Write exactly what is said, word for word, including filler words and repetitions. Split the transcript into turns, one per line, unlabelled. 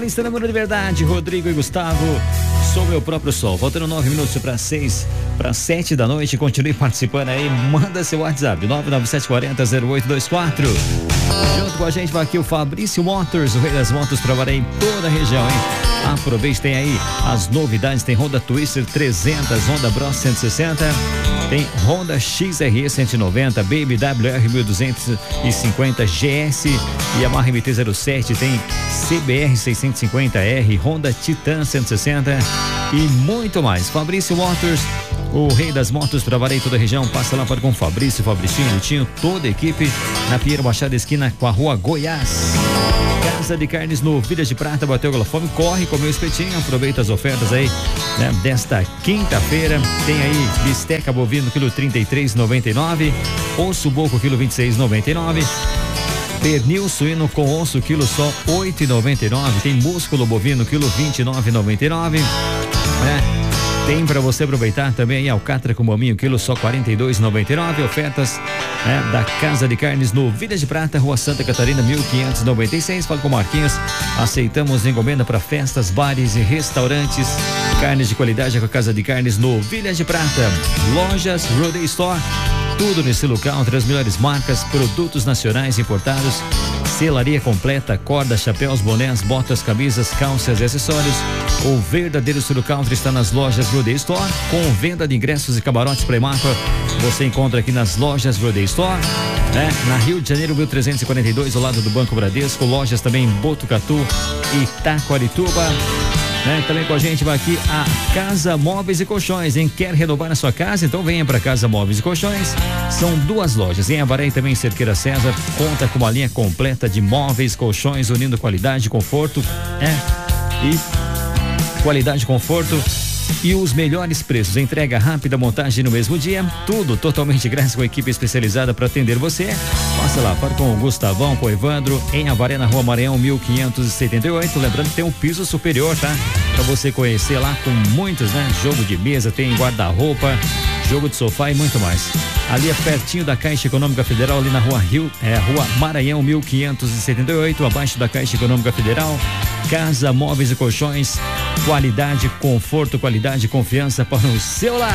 Paulista, namoro de verdade, Rodrigo e Gustavo, sou meu próprio sol. Faltando nove minutos para seis, para sete da noite. Continue participando aí, manda seu WhatsApp, nove nove sete quatro zero zero oito dois quatro. Junto com a gente vai aqui o Fabrício Motors, o rei das motos para valer em toda a região, hein? Aproveite, tem aí as novidades, tem Honda Twister trezentos, Honda Bros cento e sessenta, tem Honda X R E cento e noventa, B M W R mil duzentos e cinquenta G S, Yamaha M T zero sete, tem C B R seiscentos e cinquenta R, Honda Titan cento e sessenta e muito mais. Fabrício Motors, o rei das motos para valer em toda a região. Passa lá para com o Fabrício, Fabricinho, Lutinho, toda a equipe na Pinheiro Machado, esquina com a rua Goiás. Casa de Carnes no Vidas de Prata, bateu aquela fome, corre, comeu espetinho, aproveita as ofertas aí, né, desta quinta-feira. Tem aí bisteca bovino quilo trinta e três e noventa e nove, osso boco quilo vinte e seis e noventa e nove, pernil suíno com osso quilo só oito e noventa e nove, tem músculo bovino quilo vinte e nove e noventa e nove, né? Tem para você aproveitar também aí alcatra com mominho, quilo só quarenta e dois e noventa e nove. Ofertas, né, da Casa de Carnes no Vidas de Prata, Rua Santa Catarina, mil quinhentos e noventa e seis. Fala com Marquinhos. Aceitamos encomenda para festas, bares e restaurantes. Carnes de qualidade com a Casa de Carnes no Vidas de Prata. Lojas Roday Store. Tudo no estilo country, as melhores marcas, produtos nacionais importados, selaria completa, corda, chapéus, bonés, botas, camisas, calças e acessórios. O verdadeiro estilo country está nas lojas Roday Store, com venda de ingressos e camarotes Playmapa. Você encontra aqui nas lojas Roday Store, né? Na Rio de Janeiro, mil trezentos e quarenta e dois, ao lado do Banco Bradesco. Lojas também em Botucatu e Itacoarituba. Né? Também com a gente vai aqui a Casa Móveis e Colchões, hein? Quer renovar a sua casa? Então venha para Casa Móveis e Colchões. São duas lojas em Avaré e também em Cerqueira César. Conta com uma linha completa de móveis, colchões, unindo qualidade, conforto, né? E qualidade, conforto e os melhores preços. Entrega rápida, montagem no mesmo dia, tudo totalmente grátis, com equipe especializada para atender você. Passa lá, para com o Gustavão, com o Evandro, em Avaré, na Rua Maranhão, mil quinhentos e setenta e oito. Lembrando que tem um piso superior, tá? Para você conhecer lá, com muitos, né? Jogo de mesa, tem guarda-roupa, jogo de sofá e muito mais. Ali é pertinho da Caixa Econômica Federal, ali na Rua Rio, é Rua Maranhão, mil quinhentos e setenta e oito, abaixo da Caixa Econômica Federal. Casa Móveis e Colchões, qualidade, conforto, qualidade e confiança para o seu lar.